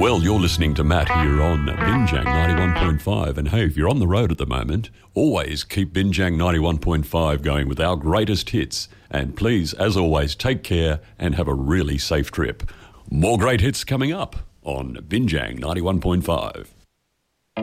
Well, you're listening to Matt here on Binjang 91.5. And hey, if you're on the road at the moment, always keep Binjang 91.5 going with our greatest hits. And please, as always, take care and have a really safe trip. More great hits coming up on Binjang 91.5.